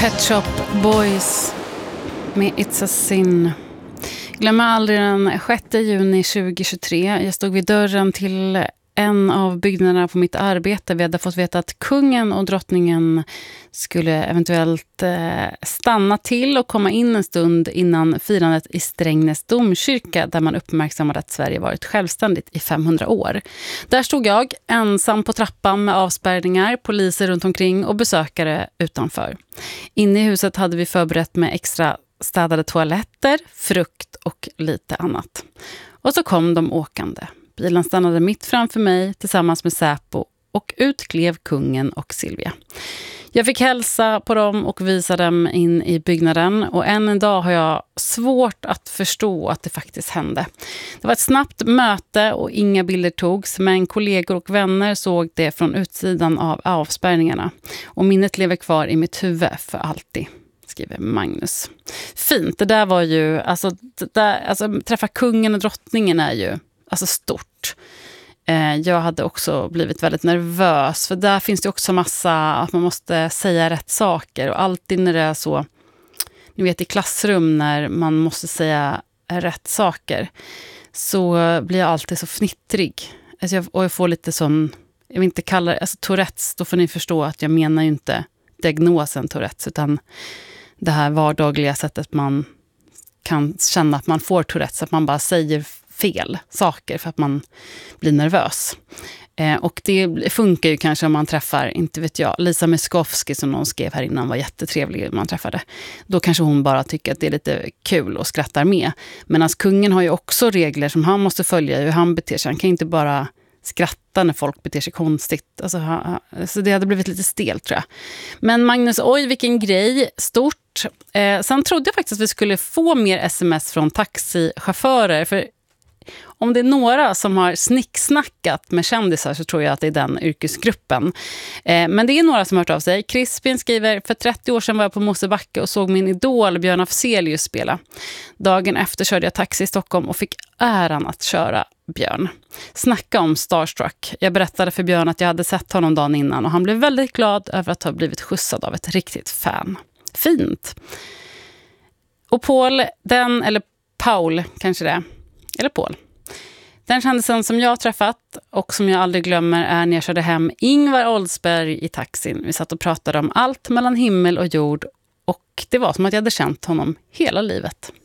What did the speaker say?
Pet Shop Boys med It's a Sin. Glömmer aldrig den 6 juni 2023. Jag stod vid dörren till en av byggnaderna på mitt arbete. Vi hade fått veta att kungen och drottningen skulle eventuellt stanna till och komma in en stund innan firandet i Strängnäs domkyrka, där man uppmärksammade att Sverige varit självständigt i 500 år. Där stod jag ensam på trappan med avspärrningar, poliser runt omkring och besökare utanför. Inne i huset hade vi förberett med extra städade toaletter, frukt och lite annat. Och så kom de åkande. Bilen stannade mitt framför mig tillsammans med Säpo och ut klev kungen och Silvia. Jag fick hälsa på dem och visa dem in i byggnaden, och än en dag har jag svårt att förstå att det faktiskt hände. Det var ett snabbt möte och inga bilder togs, men kollegor och vänner såg det från utsidan av avspärrningarna. Och minnet lever kvar i mitt huvud för alltid, skriver Magnus. Fint, det där var ju, alltså träffa kungen och drottningen är ju stort. Jag hade också blivit väldigt nervös, för där finns det också massa att man måste säga rätt saker, och alltid när det är så, ni vet i klassrum när man måste säga rätt saker, så blir jag alltid så fnittrig. Och jag får lite sån, jag vill inte kalla det, Tourettes, då får ni förstå att jag menar ju inte diagnosen Tourettes, utan det här vardagliga sättet man kan känna att man får Tourettes, att man bara säger fel saker för att man blir nervös. Och det funkar ju kanske om man träffar, inte vet jag, Lisa Miskovsky som någon skrev här innan var jättetrevlig om man träffade. Då kanske hon bara tycker att det är lite kul och skrattar med. Men kungen har ju också regler som han måste följa, hur han beter sig. Han kan inte bara skratta när folk beter sig konstigt. Så det hade blivit lite stelt, tror jag. Men Magnus, oj vilken grej, stort. Sen trodde jag faktiskt att vi skulle få mer sms från taxichaufförer, för om det är några som har snicksnackat med kändisar så tror jag att det är den yrkesgruppen. Men det är några som har hört av sig. Crispin skriver, för 30 år sedan var jag på Mosebacke och såg min idol Björn Afzelius spela. Dagen efter körde jag taxi i Stockholm och fick äran att köra Björn. Snacka om starstruck. Jag berättade för Björn att jag hade sett honom dagen innan, och han blev väldigt glad över att ha blivit skjutsad av ett riktigt fan. Fint. Och Paul kanske det, eller Paul. Den kändisen som jag har träffat och som jag aldrig glömmer är när jag körde hem Ingvar Oldsberg i taxin. Vi satt och pratade om allt mellan himmel och jord, och det var som att jag hade känt honom hela livet.